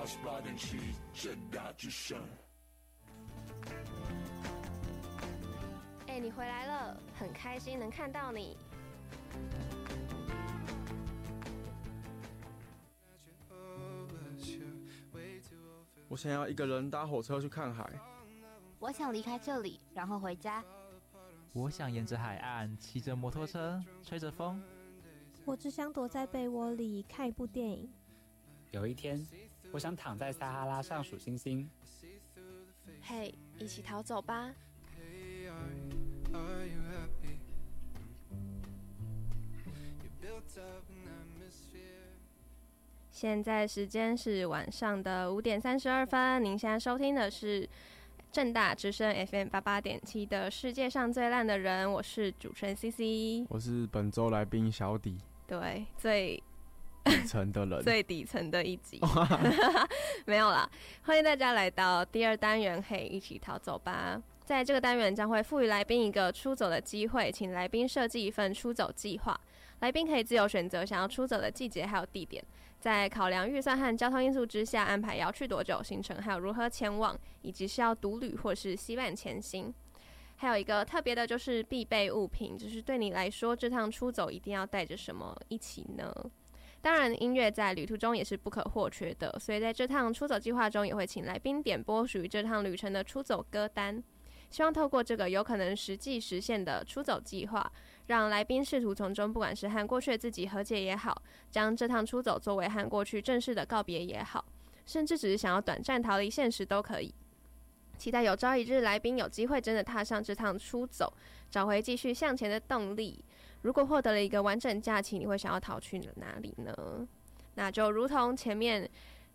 88.7正大之声。 你回来了，很开心能看到你。 我想要一个人搭火车去看海。 我想离开这里，然后回家。 我想沿着海岸，骑着摩托车，吹着风。 我只想躲在被窝里看一部电影。 有一天，我想躺在撒哈拉上数星星。 嘿，一起逃走吧！现在时间是晚上的5点32分，您现在收听的是正大之声 FM 88.7的世界上最烂的人，我是主持人 CC， 我是本周来宾小底， 对，最底层的人， 最底层的一集，没有啦，欢迎大家来到第二单元，嘿，一起逃走吧。在这个单元将会赋予来宾一个出走的机会，请来宾设计一份出走计划，来宾可以自由选择想要出走的季节还有地点，在考量预算和交通因素之下，安排要去多久，行程还有如何前往，以及是要独旅或是西岸前行。还有一个特别的就是必备物品，就是对你来说这趟出走一定要带着什么一起呢？当然音乐在旅途中也是不可或缺的，所以在这趟出走计划中也会请来宾点播属于这趟旅程的出走歌单，希望透过这个有可能实际实现的出走计划，让来宾试图从中不管是和过去的自己和解也好，将这趟出走作为和过去正式的告别也好，甚至只是想要短暂逃离现实都可以。期待有朝一日来宾有机会真的踏上这趟出走，找回继续向前的动力。如果获得了一个完整假期，你会想要逃去哪里呢？那就如同前面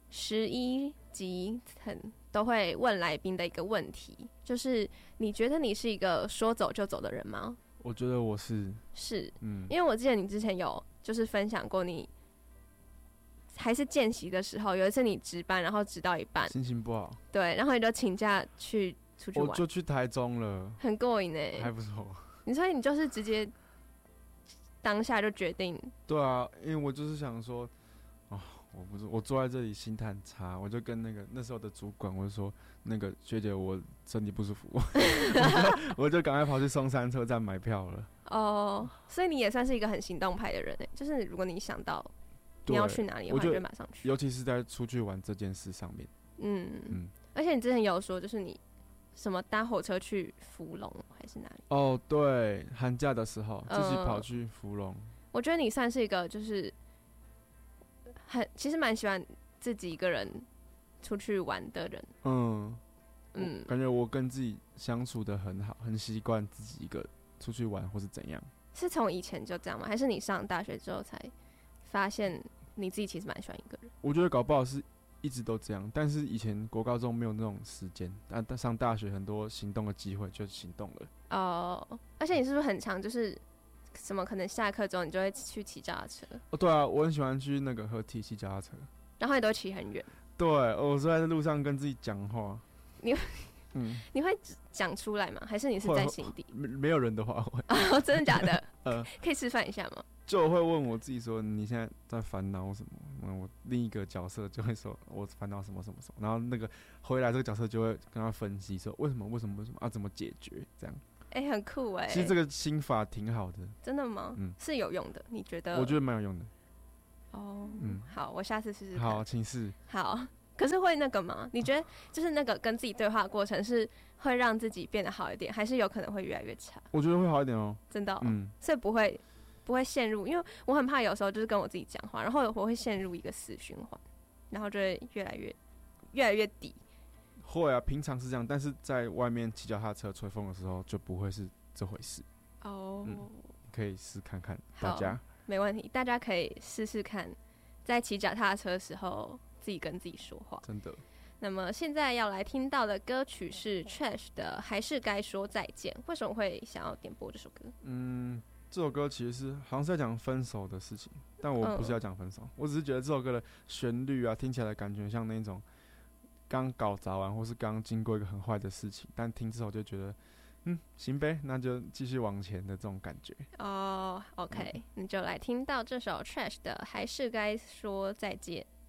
11集都会问来宾的一个问题，就是你觉得你是一个说走就走的人吗？ 我觉得我是， 因为我记得你之前有就是分享过你还是见习的时候，有一次你值班，然后值到一半， 心情不好， 对，然后你就请假去出去玩， 我就去台中了， 很过瘾欸， 还不错。 所以你就是直接当下就决定？对啊，因为我就是想说，我坐在这里心态很差，我就跟那时候的主管我就说，那个学姐我身体不舒服，我就赶快跑去松山车站买票了。 哦，所以你也算是一个很行动派的人欸，就是如果你想到你要去哪里的话，你就马上去。 尤其是在出去玩这件事上面。 而且你之前有说，就是你什么搭火车去福隆还是哪里？ 哦，对，寒假的时候自己跑去福隆。 我觉得你算是一个就是其实蛮喜欢自己一个人出去玩的人。感觉我跟自己相处的很好，很习惯自己一个出去玩或是怎样。是从以前就这样吗？还是你上大学之后才发现你自己其实蛮喜欢一个人？我觉得搞不好是一直都这样，但是以前国高中没有那种时间，但上大学很多行动的机会就行动了。而且你是不是很常就是什么可能下课之后你就会去骑脚踏车？对啊，我很喜欢去那个河堤骑脚踏车，然后你都会骑很远。对，我是在路上跟自己讲话。你会讲出来吗？还是你是在心底？没有人的话会。真的假的？可以示范一下吗？就我会问我自己说，你现在在烦恼什么？我另一个角色就会说，我烦恼什么什么什么，然后那个回来这个角色就会跟他分析说，为什么啊，怎么解决这样。很酷其实这个心法挺好的。真的吗？是有用的，你觉得？我觉得蛮有用的。好，我下次试试看。好，请试。好。可是会那个吗？你觉得就是那个跟自己对话的过程是会让自己变得好一点，还是有可能会越来越差？我觉得会好一点哦。真的所以不会陷入，因为我很怕有时候就是跟我自己讲话，然后我会陷入一个死循环，然后就会越来越低。会啊，平常是这样，但是在外面骑脚踏车吹风的时候就不会是这回事。可以试看看，大家没问题，大家可以试试看，在骑脚踏车的时候自己跟自己说话。真的。那么现在要来听到的歌曲是 Trash 的《还是该说再见》。为什么会想要点播这首歌？这首歌其实是好像是在讲分手的事情，但我不是要讲分手，我只是觉得这首歌的旋律啊，听起来的感觉像那种刚搞砸完或是刚经过一个很坏的事情，但听这首就觉得行呗，那就继续往前的这种感觉。OK， 你就来听到这首 Trash 的《还是该说再见》。